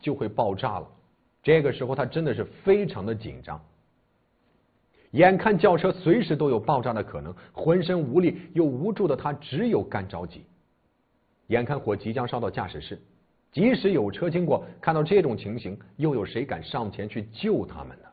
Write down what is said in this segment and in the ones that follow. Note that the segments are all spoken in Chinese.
就会爆炸了。这个时候他真的是非常的紧张，眼看轿车随时都有爆炸的可能，浑身无力又无助的他只有干着急。眼看火即将烧到驾驶室，即使有车经过，看到这种情形，又有谁敢上前去救他们呢？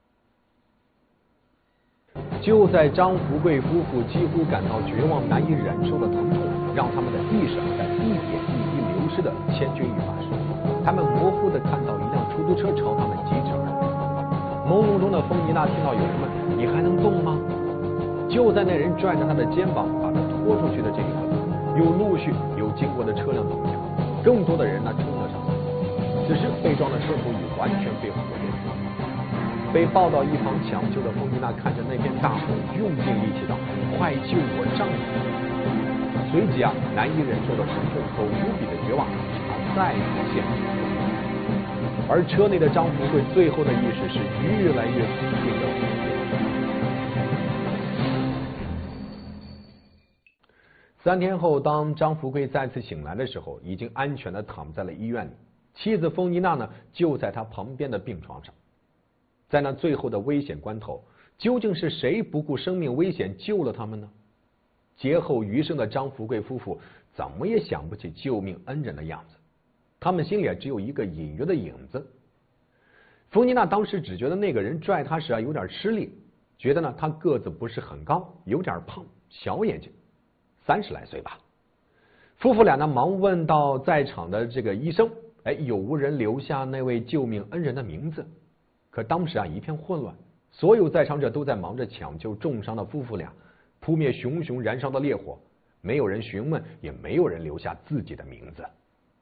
就在张福贵夫妇几乎感到绝望难以忍受的疼痛让他们的意识在一点一滴流失的千钧一发时，他们模糊地看到一辆出租车朝他们疾驰而来。朦胧中的冯妮娜听到有人问：“你还能动吗？”就在那人拽着他的肩膀把他拖出去的这一刻，又陆续有经过的车辆倒下，更多的人冲了上来。此时被撞的车头已完全被火焰覆盖。被抱到一旁抢救的冯妮娜看着那片大火，用尽力气道：“快救我丈夫！”随即难以忍受的疼痛和无比的绝望再次陷入。而车内的张福贵最后的意识是越来越死定的。3天后，当张福贵再次醒来的时候，已经安全的躺在了医院里，妻子冯妮娜呢就在他旁边的病床上。在那最后的危险关头，究竟是谁不顾生命危险救了他们呢？劫后余生的张福贵夫妇怎么也想不起救命恩人的样子，他们心里只有一个隐约的影子。冯妮娜当时只觉得那个人拽她时有点吃力，觉得呢他个子不是很高，有点胖，小眼睛，30来岁吧。夫妇俩呢忙问到在场的这个医生，有无人留下那位救命恩人的名字？可当时一片混乱，所有在场者都在忙着抢救重伤的夫妇俩，扑灭熊熊燃烧的烈火，没有人询问，也没有人留下自己的名字。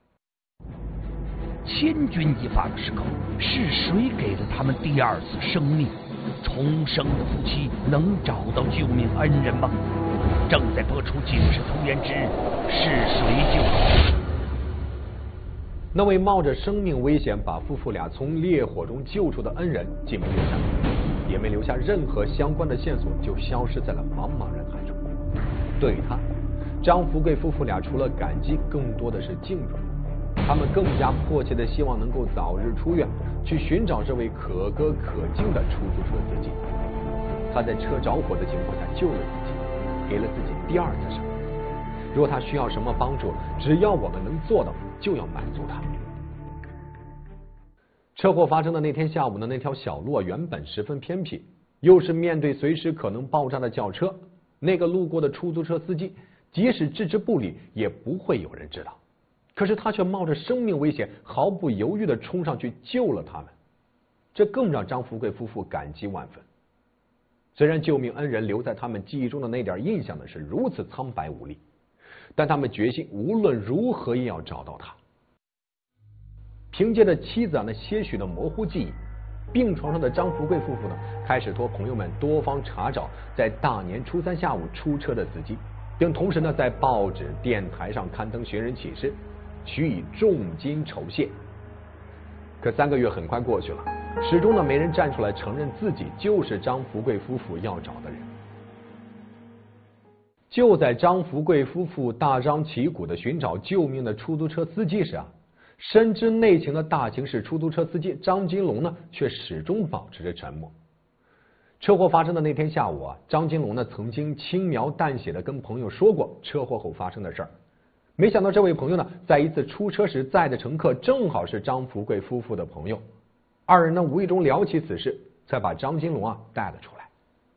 千钧一发的时刻，是谁给了他们第二次生命？重生的夫妻能找到救命恩人吗？正在播出《警示图言之是谁救的》。 那位冒着生命危险把夫妇俩从烈火中救出的恩人，既没留下名字，也没留下任何相关的线索，就消失在了茫茫人海中。对于他，张福贵夫妇俩除了感激，更多的是敬重。他们更加迫切的希望能够早日出院，去寻找这位可歌可敬的出租车司机。他在车着火的情况下救了自己，给了自己第二次生命。若他需要什么帮助，只要我们能做到，就要满足他。车祸发生的那天下午的那条小路原本十分偏僻，又是面对随时可能爆炸的轿车，那个路过的出租车司机即使置之不理，也不会有人知道。可是他却冒着生命危险，毫不犹豫地冲上去救了他们，这更让张福贵夫妇感激万分。虽然救命恩人留在他们记忆中的那点印象呢是如此苍白无力，但他们决心无论如何也要找到他。凭借着妻子那些许的模糊记忆，病床上的张福贵夫妇呢开始托朋友们多方查找在大年初3下午出车的司机，并同时呢在报纸电台上刊登寻人启事，许以重金酬谢。可3个月很快过去了，始终呢没人站出来承认自己就是张福贵夫妇要找的人。就在张福贵夫妇大张旗鼓的寻找救命的出租车司机时深知内情的大情市出租车司机张金龙呢却始终保持着沉默。车祸发生的那天下午张金龙呢曾经轻描淡写的跟朋友说过车祸后发生的事儿，没想到这位朋友呢在一次出车时载的乘客正好是张福贵夫妇的朋友，二人呢无意中聊起此事，才把张金龙带了出来。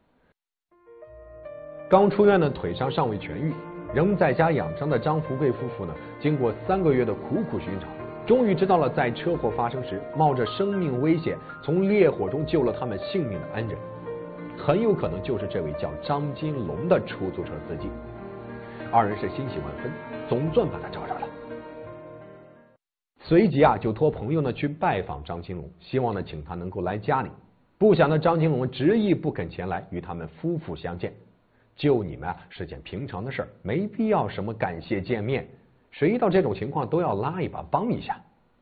刚出院的腿伤尚未痊愈，仍在家养伤的张福贵夫妇呢经过3个月的苦苦寻找，终于知道了在车祸发生时冒着生命危险从烈火中救了他们性命的恩人，很有可能就是这位叫张金龙的出租车司机。二人是欣喜万分，总算把他找着了。随即就托朋友呢去拜访张金龙，希望呢请他能够来家里。不想呢张金龙执意不肯前来与他们夫妇相见，救你们是件平常的事儿，没必要什么感谢见面，谁遇到这种情况都要拉一把帮一下。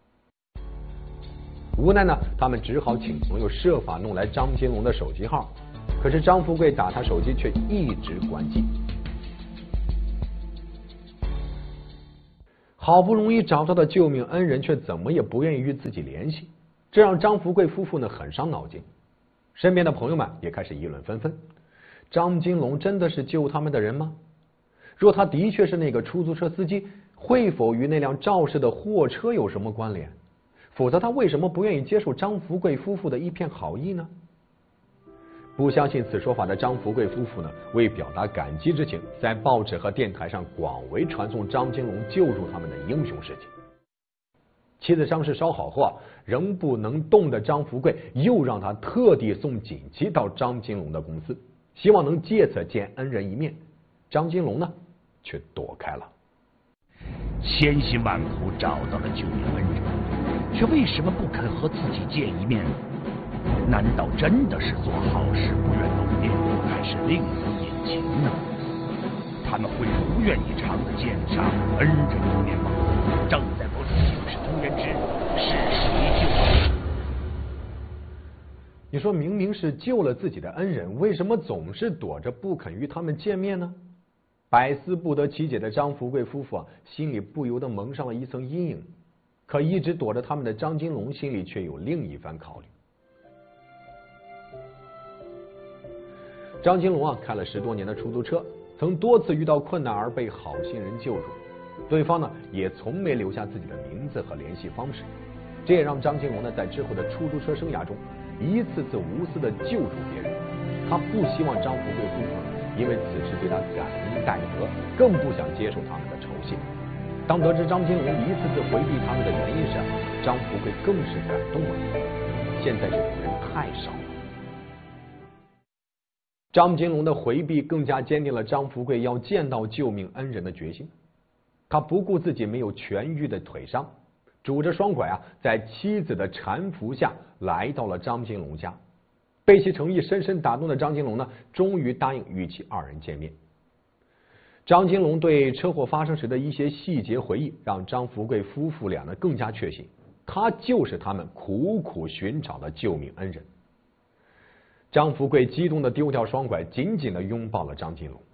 无奈呢他们只好请朋友设法弄来张金龙的手机号，可是张福贵打他手机却一直关机。 好不容易找到的救命恩人却怎么也不愿意与自己联系，这让张福贵夫妇呢很伤脑筋。身边的朋友们也开始议论纷纷，张金龙真的是救他们的人吗？若他的确是那个出租车司机，会否与那辆肇事的货车有什么关联？否则他为什么不愿意接受张福贵夫妇的一片好意呢？不相信此说法的张福贵夫妇呢，为表达感激之情，在报纸和电台上广为传颂张金龙救助他们的英雄事迹。妻子伤势稍好后啊，仍不能动的张福贵又让他特地送锦旗到张金龙的公司，希望能借此见恩人一面。张金龙呢，却躲开了。 千辛万苦找到了救命恩人，却为什么不肯和自己见一面呢？难道真的是做好事不愿露面，还是另有隐情呢？他们会如愿以偿的见上恩人一面吗？正在播出《警世通言之是谁救了？ 你说明明是救了自己的恩人，为什么总是躲着不肯与他们见面呢？百思不得其解的张福贵夫妇啊，心里不由得蒙上了一层阴影。可一直躲着他们的张金龙心里却有另一番考虑。张金龙啊，开了10多年的出租车，曾多次遇到困难而被好心人救助，对方呢也从没留下自己的名字和联系方式，这也让张金龙呢在之后的出租车生涯中一次次无私的救助别人。他不希望张福贵夫妇因为此事对他感恩戴德，更不想接受他们的酬谢。当得知张金龙一次次回避他们的原因时，张福贵更是感动了。现在这种人太少了。张金龙的回避更加坚定了张福贵要见到救命恩人的决心。他不顾自己没有痊愈的腿伤，拄着双拐啊，在妻子的搀扶下来到了张金龙家。被其诚意深深打动的张金龙呢，终于答应与其2人见面。张金龙对车祸发生时的一些细节回忆，让张福贵夫妇俩呢更加确信，他就是他们苦苦寻找的救命恩人。张福贵激动的丢掉双拐，紧紧的拥抱了张金龙。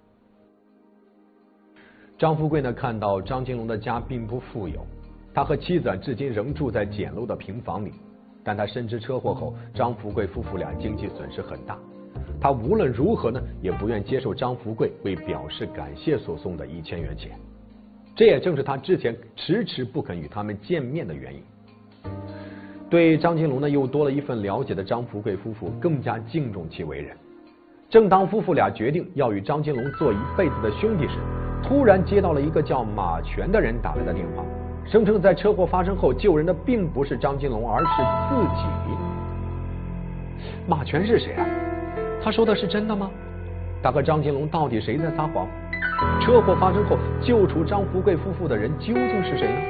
张福贵呢看到张金龙的家并不富有，他和妻子至今仍住在简陋的平房里，但他深知车祸后张福贵夫妇俩经济损失很大，他无论如何呢也不愿接受张福贵为表示感谢所送的1000元钱，这也正是他之前迟迟不肯与他们见面的原因。对张金龙呢又多了一份了解的张福贵夫妇更加敬重其为人。正当夫妇俩决定要与张金龙做一辈子的兄弟时，突然接到了一个叫马全的人打来的电话，声称在车祸发生后救人的并不是张金龙，而是自己。马全是谁啊？他说的是真的吗？他和张金龙到底谁在撒谎？车祸发生后救出张福贵夫妇的人究竟是谁呢？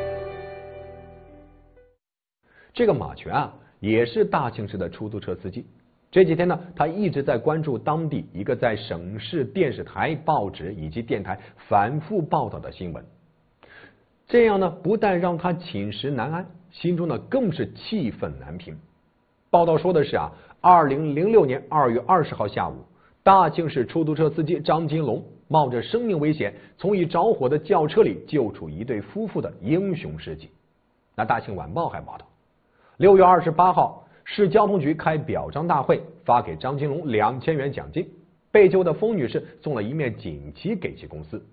这个马全啊，也是大庆市的出租车司机。这几天呢，他一直在关注当地一个在省市电视台、报纸以及电台反复报道的新闻。这样呢，不但让他寝食难安，心中呢更是气愤难平。报道说的是啊，2006年2月20号下午，大庆市出租车司机张金龙冒着生命危险，从已着火的轿车里救出一对夫妇的英雄事迹。那大庆晚报还报道，6月28号，市交通局开表彰大会，发给张金龙2000元奖金。被救的封女士送了一面锦旗给其公司。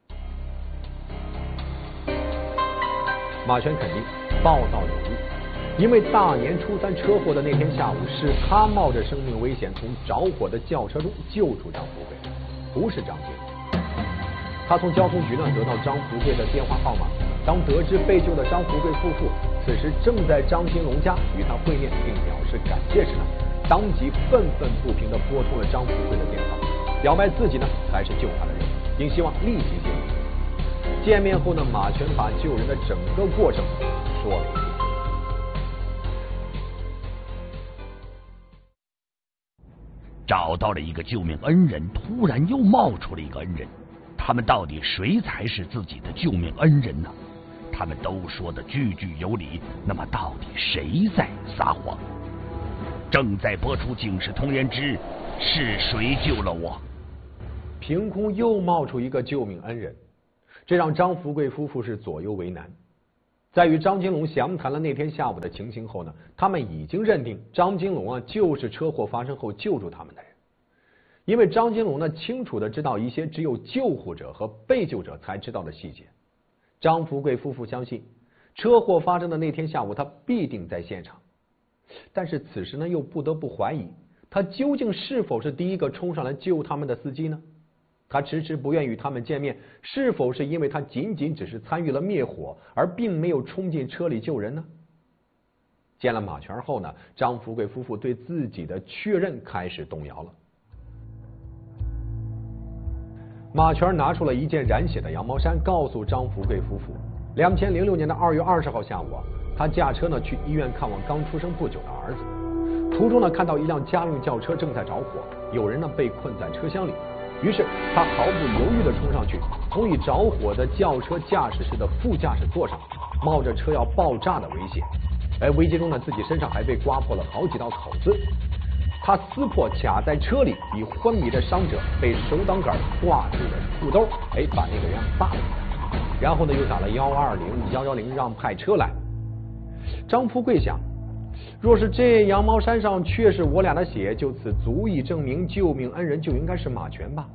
马全肯定报道有误，因为大年初3车祸的那天下午，是他冒着生命危险从着火的轿车中救出张福贵，不是张金龙。他从交通局呢得到张福贵的电话号码，当得知被救的张福贵夫妇此时正在张金龙家与他会面并表示感谢时呢，当即愤愤不平地拨通了张福贵的电话，表白自己呢才是救他的人，并希望立即见面。见面后呢，马全把救人的整个过程说了一遍。 找到了一个救命恩人，突然又冒出了一个恩人，他们到底谁才是自己的救命恩人呢？他们都说的句句有理，那么到底谁在撒谎？正在播出《警世通言之是谁救了我》。 凭空又冒出一个救命恩人， 这让张福贵夫妇是左右为难。在与张金龙详谈了那天下午的情形后呢，他们已经认定张金龙就是车祸发生后救助他们的人，因为张金龙呢清楚的知道一些只有救护者和被救者才知道的细节。张福贵夫妇相信车祸发生的那天下午他必定在现场，但是此时呢又不得不怀疑他究竟是否是第一个冲上来救他们的司机呢？他迟迟不愿与他们见面，是否是因为他仅仅只是参与了灭火，而并没有冲进车里救人呢？见了马全后呢，张福贵夫妇对自己的确认开始动摇了。马全拿出了一件染血的羊毛衫，告诉张福贵夫妇，2006年的2月20号下午他驾车呢去医院看望刚出生不久的儿子，途中呢看到一辆家用轿车正在着火，有人呢被困在车厢里。于是他毫不犹豫地冲上去，从已着火的轿车驾驶室的副驾驶座上，冒着车要爆炸的危险。而危机中呢，自己身上还被刮破了好几道口子。他撕破卡在车里已昏迷的伤者被手挡杆挂住的裤兜，把那个人撒了一下，然后呢又打了120、110让派车来。张福贵想，若是这羊毛衫上确是我俩的血，就此足以证明救命恩人就应该是马全吧。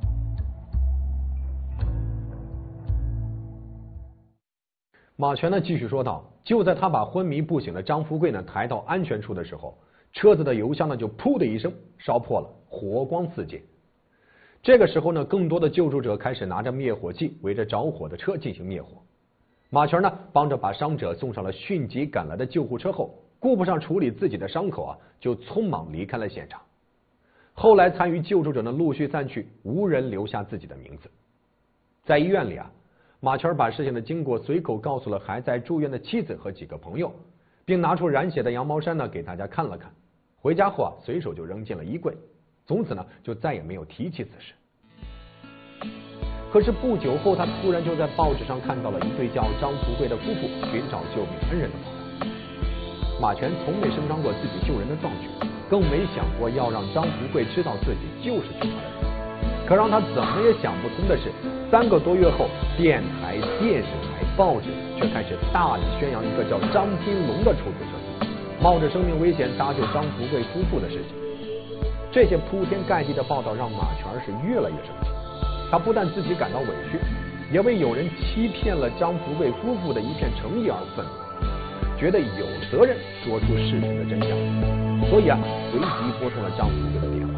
马全呢继续说道，就在他把昏迷不醒的张福贵呢抬到安全处的时候，车子的油箱呢就噗的一声烧破了，火光四溅。这个时候呢，更多的救助者开始拿着灭火器围着着火的车进行灭火。马全呢帮着把伤者送上了迅即赶来的救护车后，顾不上处理自己的伤口就匆忙离开了现场。后来参与救助者呢陆续散去，无人留下自己的名字。在医院里马全把事情的经过随口告诉了还在住院的妻子和几个朋友，并拿出染血的羊毛衫呢给大家看了看。回家后随手就扔进了衣柜，从此呢就再也没有提起此事。可是不久后，他突然就在报纸上看到了一对叫张福贵的夫妇寻找救命恩人的报道。马全从没声张过自己救人的壮举，更没想过要让张福贵知道自己就是救他的人。可让他怎么也想不通的是，3个多月后，电台、电视台、报纸却开始大力宣扬一个叫张金龙的出租车司机冒着生命危险搭救张福贵夫妇的事情。这些铺天盖地的报道让马全是越来越生气。他不但自己感到委屈，也为有人欺骗了张福贵夫妇的一片诚意而愤怒，觉得有责任说出事实的真相，所以随即拨通了张福贵的电话。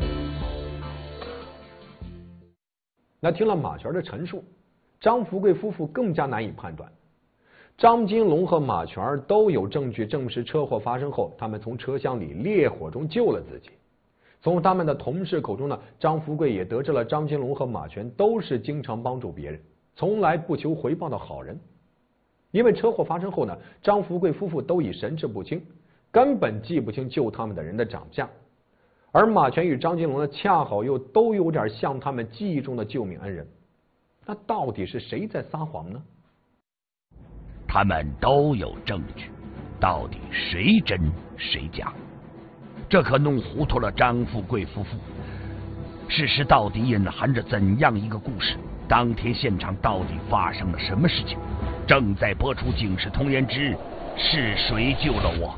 那听了马全的陈述，张福贵夫妇更加难以判断。张金龙和马全都有证据证实车祸发生后，他们从车厢里烈火中救了自己。从他们的同事口中呢，张福贵也得知了张金龙和马全都是经常帮助别人，从来不求回报的好人。因为车祸发生后呢，张福贵夫妇都已神志不清，根本记不清救他们的人的长相。而马全与张金龙呢，恰好又都有点像他们记忆中的救命恩人。那到底是谁在撒谎呢？ 他们都有证据，到底谁真谁假？这可弄糊涂了张富贵夫妇。事实到底隐含着怎样一个故事？当天现场到底发生了什么事情？正在播出《警世通言之是谁救了我》。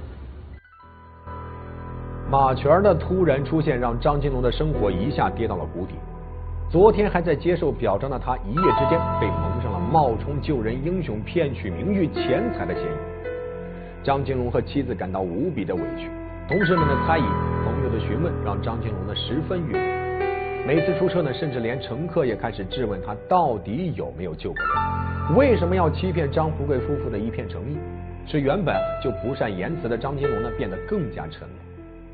马全的突然出现让张金龙的生活一下跌到了谷底。昨天还在接受表彰的他，一夜之间被蒙上了冒充救人英雄、骗取名誉、钱财的嫌疑。张金龙和妻子感到无比的委屈，同事们的猜疑、朋友的询问，让张金龙呢十分郁闷。每次出车呢，甚至连乘客也开始质问他到底有没有救过人，为什么要欺骗张福贵夫妇的一片诚意，使原本就不善言辞的张金龙呢变得更加沉默。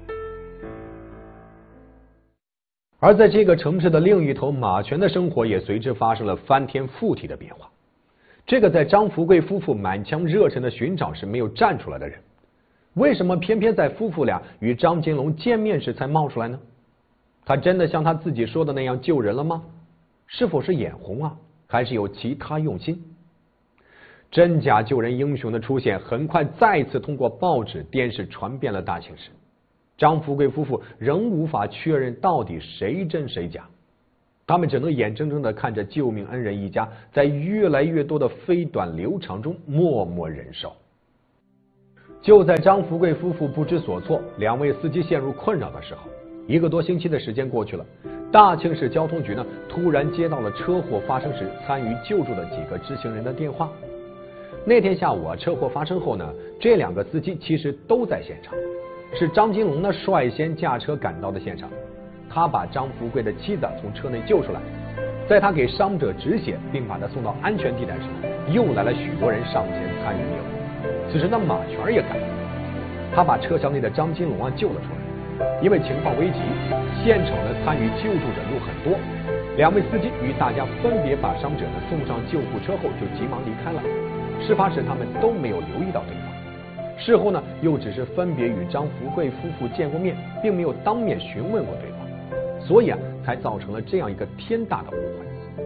而在这个城市的另一头，马全的生活也随之发生了翻天覆地的变化。这个在张福贵夫妇满腔热忱的寻找时没有站出来的人，为什么偏偏在夫妇俩与张金龙见面时才冒出来呢？他真的像他自己说的那样救人了吗？是否是眼红还是有其他用心？真假救人英雄的出现很快再次通过报纸、电视传遍了大庆市。张福贵夫妇仍无法确认到底谁真谁假。 他们只能眼睁睁地看着救命恩人一家在越来越多的飞短流长中默默忍受。就在张福贵夫妇不知所措，2位司机陷入困扰的时候，1个多星期的时间过去了，大庆市交通局呢突然接到了车祸发生时参与救助的几个知情人的电话。那天下午车祸发生后呢，这2个司机其实都在现场，是张金龙呢率先驾车赶到的现场。他把张福贵的妻子从车内救出来，在他给伤者止血并把他送到安全地带时，又来了许多人上前参与救护。此时呢，马全也赶到了，他把车厢内的张金龙救了出来。因为情况危急，现场的参与救助人路很多，2位司机与大家分别把伤者呢送上救护车后就急忙离开了。事发时他们都没有留意到对方，事后呢又只是分别与张福贵夫妇见过面，并没有当面询问过对方。所以才造成了这样一个天大的误会。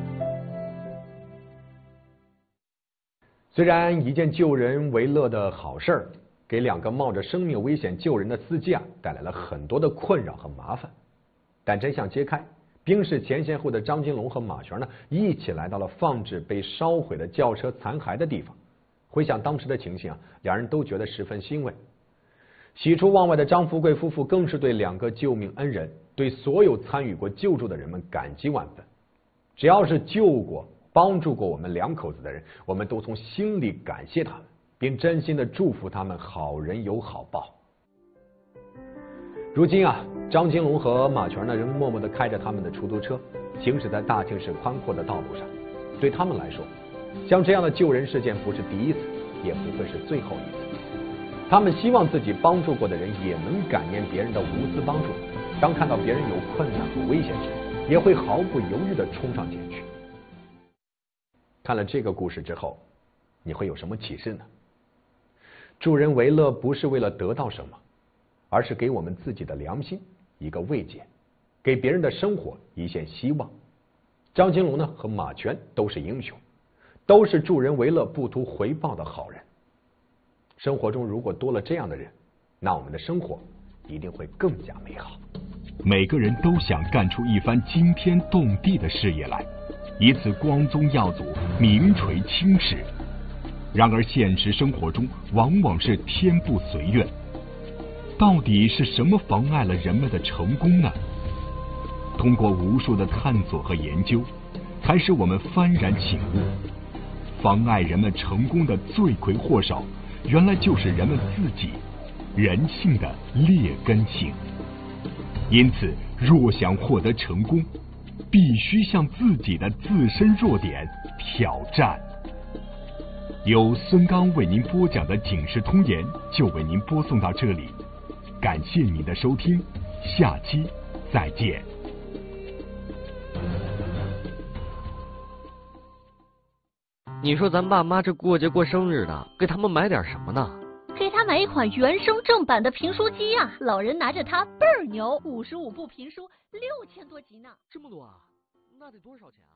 虽然一件救人为乐的好事儿，给2个冒着生命危险救人的司机带来了很多的困扰和麻烦，但真相揭开，冰释前嫌后的张金龙和马全呢，一起来到了放置被烧毁的轿车残骸的地方。回想当时的情形2人都觉得十分欣慰。喜出望外的张福贵夫妇更是对2个救命恩人，对所有参与过救助的人们感激万分。只要是救过、帮助过我们2口子的人，我们都从心里感谢他们，并真心的祝福他们好人有好报。如今张金龙和马全呢，仍默默的开着他们的出租车，行驶在大庆市宽阔的道路上。对他们来说，像这样的救人事件不是第一次，也不会是最后一次。他们希望自己帮助过的人也能感念别人的无私帮助，当看到别人有困难和危险时，也会毫不犹豫地冲上前去。看了这个故事之后，你会有什么启示呢？助人为乐不是为了得到什么，而是给我们自己的良心一个慰藉，给别人的生活一线希望。张金龙呢和马全都是英雄，都是助人为乐不图回报的好人。生活中如果多了这样的人，那我们的生活一定会更加美好。 每个人都想干出一番惊天动地的事业来，以此光宗耀祖、名垂青史。然而现实生活中往往是天不随愿，到底是什么妨碍了人们的成功呢？通过无数的探索和研究，才使我们幡然醒悟，妨碍人们成功的罪魁祸首，原来就是人们自己，人性的劣根性。因此，若想获得成功，必须向自己的自身弱点挑战。由孙刚为您播讲的《警世通言》就为您播送到这里，感谢您的收听，下期再见。 你说咱爸妈这过节过生日的，给他们买点什么呢？ 给他买一款原声正版的评书机呀，老人拿着它倍儿牛，55部评书6000多集呢。 这么多啊？那得多少钱啊？